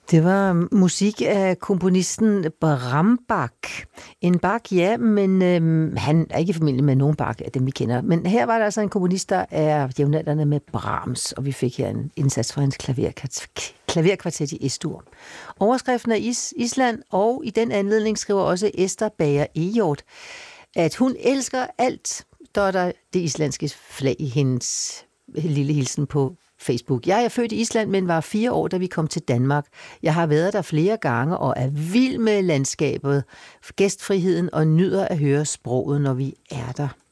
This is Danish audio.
Det var musik af komponisten Bram Bach. En Bach, ja, men han er ikke i familie med nogen Bach af dem, vi kender. Men her var der altså en komponist, der er jævnaldrende med Brahms, og vi fik her en indsats fra hans klaverkvartet i S-dur. Overskriften er Island, og i den anledning skriver også Esther Bager Ejort, at hun elsker alt, der er det islandske flag i hendes lille hilsen på Facebook. Jeg er født i Island, men var 4 år, da vi kom til Danmark. Jeg har været der flere gange og er vild med landskabet, gæstfriheden og nyder at høre sproget, når vi er der.